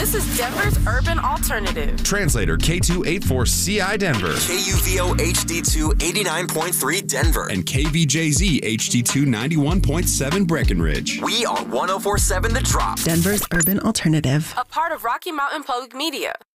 This is Denver's Urban Alternative. Translator K284CI Denver. KUVO HD2 89.3 Denver. And KVJZ HD2 91.7 Breckenridge. We are 104.7 The Drop. Denver's Urban Alternative. A part of Rocky Mountain Public Media.